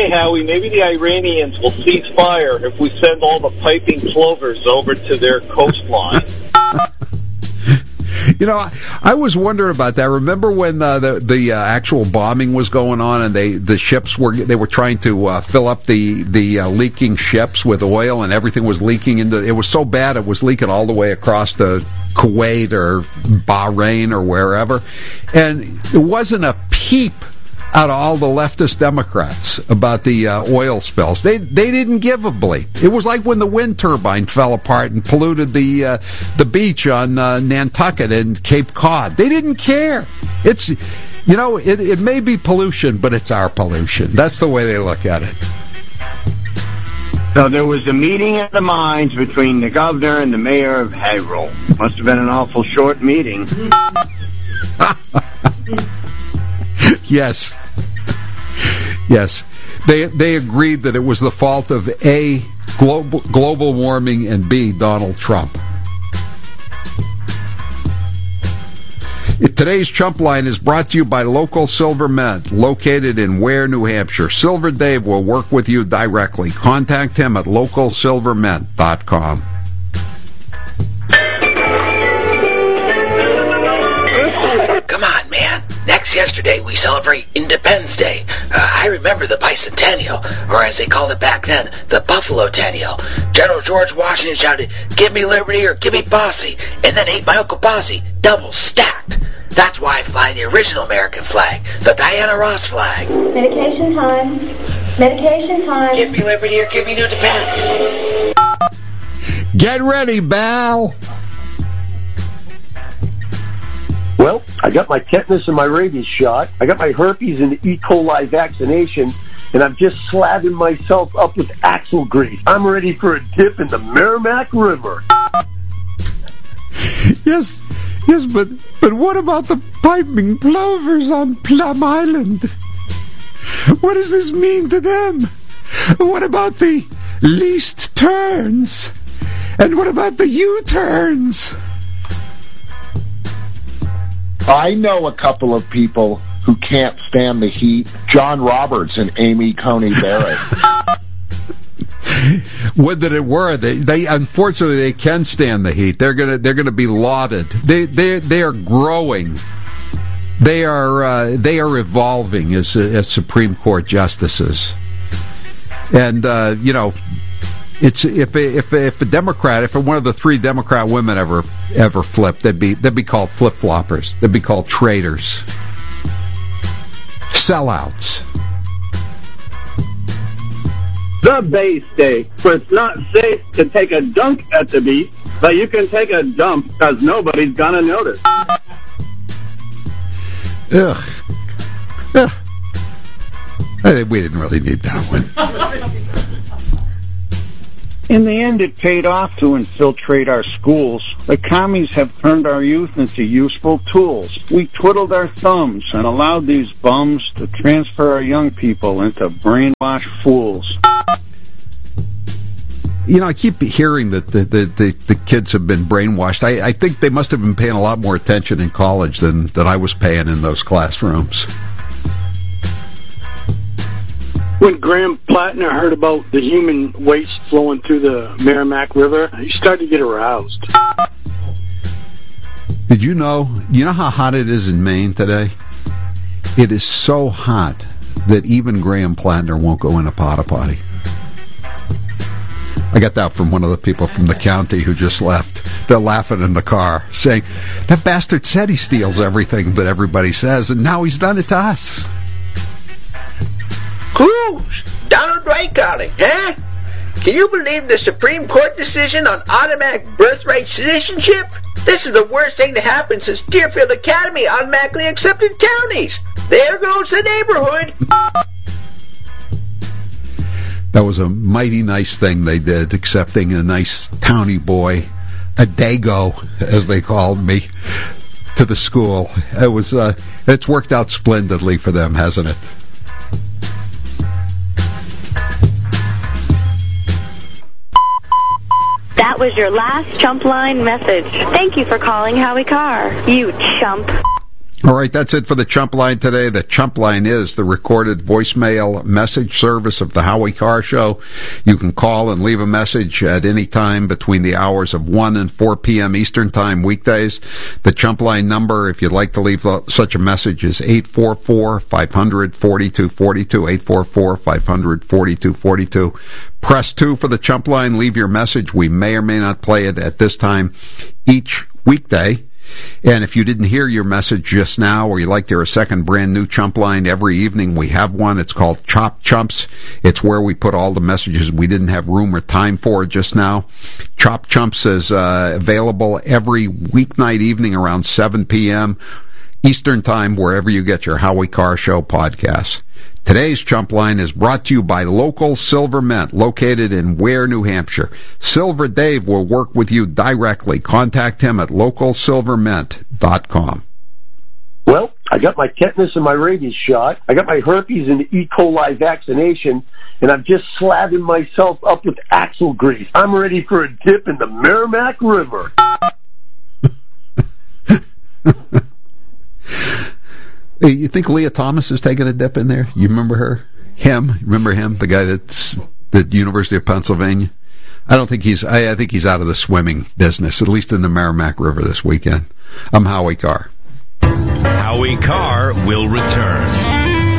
Hey, Howie, maybe the Iranians will cease fire if we send all the piping plovers over to their coastline. You know, I was wondering about that. Remember when the actual bombing was going on, and the ships were trying to fill up the leaking ships with oil, and everything was leaking into. It was so bad it was leaking all the way across to Kuwait or Bahrain or wherever, and there wasn't a peep out of all the leftist Democrats about the oil spills. They didn't give a bleep. It was like when the wind turbine fell apart and polluted the beach on Nantucket and Cape Cod. They didn't care. It's, you know, it may be pollution, but it's our pollution. That's the way they look at it. So there was a meeting of the minds between the governor and the mayor of Haverhill. Must have been an awful short meeting. Yes. Yes. They agreed that it was the fault of A, global warming, and B, Donald Trump. Today's Chump Line is brought to you by Local Silver Mint, located in Ware, New Hampshire. Silver Dave will work with you directly. Contact him at localsilvermint.com. Come on, man. Next yesterday, we celebrate Independence Day. I remember the Bicentennial, or as they called it back then, the Buffalo-tennial. General George Washington shouted, "Give me liberty or give me Bossy," and then ate my Uncle Bossy, double stacked. That's why I fly the original American flag, the Diana Ross flag. Medication time. Medication time. Give me liberty or give me New Independence. Get ready, Bal. Well, I got my tetanus and my rabies shot. I got my herpes and the E. coli vaccination, and I'm just slathering myself up with axle grease. I'm ready for a dip in the Merrimack River. Yes, but what about the piping plovers on Plum Island? What does this mean to them? What about the least turns? And what about the U-turns? I know a couple of people who can't stand the heat. John Roberts and Amy Coney Barrett. Would that it were. They unfortunately they can stand the heat. They're gonna be lauded. They are growing. They are evolving as Supreme Court justices. And you know, it's if a Democrat, if one of the three Democrat women ever flipped, they'd be called flip-floppers. They'd be called traitors, sellouts. The Bay State, where it's not safe to take a dunk at the beach, but you can take a dump because nobody's gonna notice. Ugh. I think we didn't really need that one. In the end, it paid off to infiltrate our schools. The commies have turned our youth into useful tools. We twiddled our thumbs and allowed these bums to transfer our young people into brainwashed fools. You know, I keep hearing that the kids have been brainwashed. I think they must have been paying a lot more attention in college than I was paying in those classrooms. When Graham Plattner heard about the human waste flowing through the Merrimack River, he started to get aroused. Did you know how hot it is in Maine today? It is so hot that even Graham Plattner won't go in a porta potty. I got that from one of the people from the county who just left. They're laughing in the car, saying, that bastard said he steals everything that everybody says, and now he's done it to us. Who's Donald Dwight calling, huh? Can you believe the Supreme Court decision on automatic birthright citizenship? This is the worst thing to happen since Deerfield Academy automatically accepted townies. There goes the neighborhood. That was a mighty nice thing they did, accepting a nice townie boy, a dago, as they called me, to the school. It's worked out splendidly for them, hasn't it? That was your last Chump Line message. Thank you for calling Howie Carr, you chump. All right, that's it for the Chump Line today. The Chump Line is the recorded voicemail message service of the Howie Carr Show. You can call and leave a message at any time between the hours of 1 and 4 p.m. Eastern Time weekdays. The Chump Line number, if you'd like to leave such a message, is 844-500-4242, 844-500-4242. Press 2 for the Chump Line. Leave your message. We may or may not play it at this time each weekday. And if you didn't hear your message just now, or you'd like to hear a second brand new Chump Line every evening, we have one. It's called Chop Chumps. It's where we put all the messages we didn't have room or time for just now. Chop Chumps is available every weeknight evening around 7 p.m. Eastern Time, wherever you get your Howie Carr Show podcasts. Today's Chump Line is brought to you by Local Silver Mint, located in Ware, New Hampshire. Silver Dave will work with you directly. Contact him at localsilvermint.com. Well, I got my tetanus and my rabies shot. I got my herpes and the E. coli vaccination, and I'm just slathering myself up with axle grease. I'm ready for a dip in the Merrimack River. Hey, you think Leah Thomas is taking a dip in there? You remember her? Remember him? The guy that's the University of Pennsylvania? I think he's out of the swimming business, at least in the Merrimack River this weekend. I'm Howie Carr. Howie Carr will return.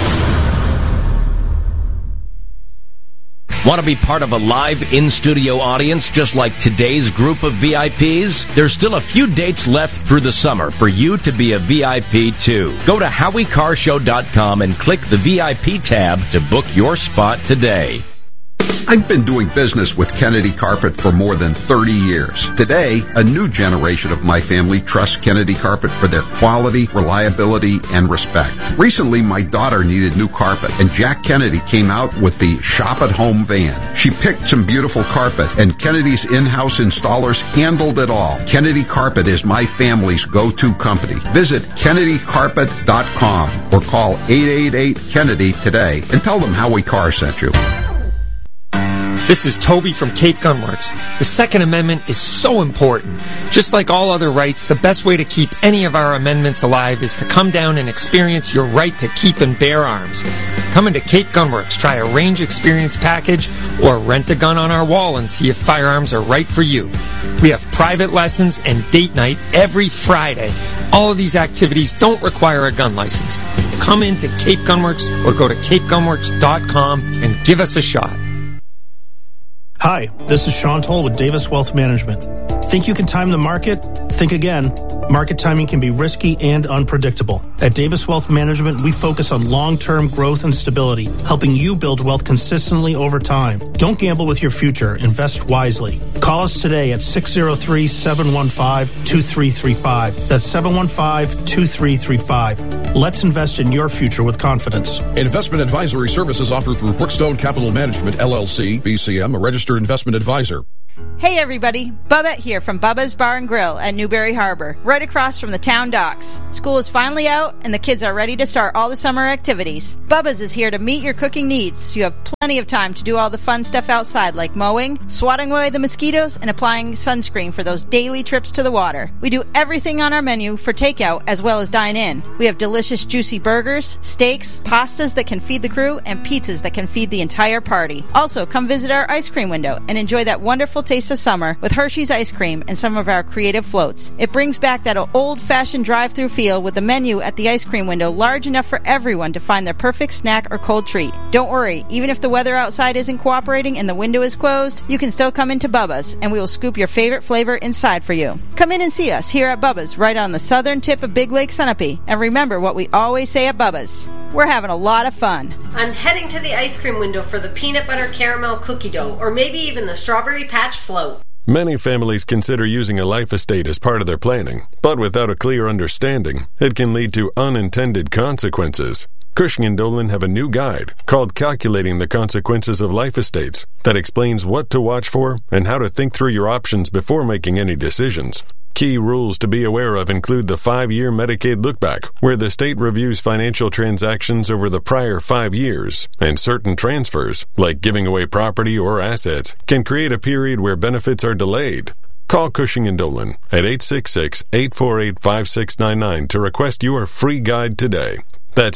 Want to be part of a live in-studio audience just like today's group of VIPs? There's still a few dates left through the summer for you to be a VIP too. Go to HowieCarrShow.com and click the VIP tab to book your spot today. I've been doing business with Kennedy Carpet for more than 30 years. Today, a new generation of my family trusts Kennedy Carpet for their quality, reliability, and respect. Recently, my daughter needed new carpet, and Jack Kennedy came out with the Shop at Home van. She picked some beautiful carpet, and Kennedy's in-house installers handled it all. Kennedy Carpet is my family's go-to company. Visit KennedyCarpet.com or call 888-KENNEDY today and tell them Howie Carr sent you. This is Toby from Cape Gunworks. The Second Amendment is so important. Just like all other rights, the best way to keep any of our amendments alive is to come down and experience your right to keep and bear arms. Come into Cape Gunworks, try a range experience package, or rent a gun on our wall and see if firearms are right for you. We have private lessons and date night every Friday. All of these activities don't require a gun license. Come into Cape Gunworks or go to capegunworks.com and give us a shot. Hi, this is Sean Toll with Davis Wealth Management. Think you can time the market? Think again. Market timing can be risky and unpredictable. At Davis Wealth Management, we focus on long-term growth and stability, helping you build wealth consistently over time. Don't gamble with your future. Invest wisely. Call us today at 603-715-2335. That's 715-2335. Let's invest in your future with confidence. Investment advisory services offered through Brookstone Capital Management, LLC, BCM, a registered investment advisor. Hey everybody, Bubba here from Bubba's Bar and Grill at Newberry Harbor, right across from the town docks. School is finally out and the kids are ready to start all the summer activities. Bubba's is here to meet your cooking needs, so you have plenty of time to do all the fun stuff outside like mowing, swatting away the mosquitoes, and applying sunscreen for those daily trips to the water. We do everything on our menu for takeout as well as dine in. We have delicious juicy burgers, steaks, pastas that can feed the crew, and pizzas that can feed the entire party. Also, come visit our ice cream window and enjoy that wonderful taste of summer with Hershey's ice cream and some of our creative floats. It brings back that old-fashioned drive-through feel with the menu at the ice cream window large enough for everyone to find their perfect snack or cold treat. Don't worry, even if the weather outside isn't cooperating and the window is closed, you can still come into Bubba's and we will scoop your favorite flavor inside for you. Come in and see us here at Bubba's right on the southern tip of Big Lake Sunapee, and remember what we always say at Bubba's. We're having a lot of fun. I'm heading to the ice cream window for the peanut butter caramel cookie dough, or maybe even the strawberry patch float. Many families consider using a life estate as part of their planning, but without a clear understanding, it can lead to unintended consequences. Cushing & Dolan have a new guide called Calculating the Consequences of Life Estates that explains what to watch for and how to think through your options before making any decisions. Key rules to be aware of include the 5-year Medicaid lookback, where the state reviews financial transactions over the prior 5 years, and certain transfers, like giving away property or assets, can create a period where benefits are delayed. Call Cushing & Dolan at 866-848-5699 to request your free guide today. That's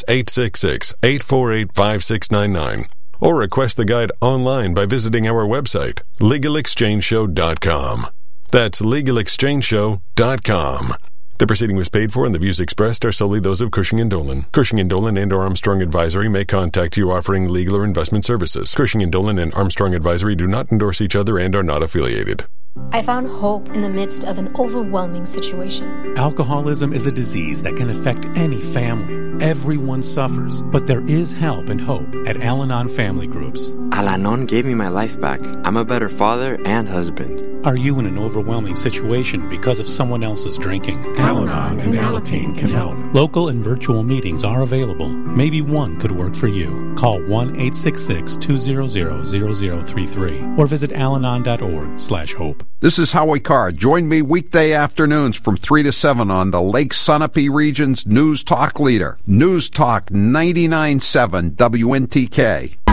866-848-5699. Or request the guide online by visiting our website, LegalExchangeShow.com. That's LegalExchangeShow.com. The proceeding was paid for and the views expressed are solely those of Cushing & Dolan. Cushing & Dolan and or Armstrong Advisory may contact you offering legal or investment services. Cushing & Dolan and Armstrong Advisory do not endorse each other and are not affiliated. I found hope in the midst of an overwhelming situation. Alcoholism is a disease that can affect any family. Everyone suffers, but there is help and hope at Al-Anon Family Groups. Al-Anon gave me my life back. I'm a better father and husband. Are you in an overwhelming situation because of someone else's drinking? Al-Anon and Alateen can help. Local and virtual meetings are available. Maybe one could work for you. Call 1-866-200-0033 or visit alanon.org/hope. This is Howie Carr. Join me weekday afternoons from 3 to 7 on the Lake Sunapee region's News Talk leader. News Talk 99.7 WNTK.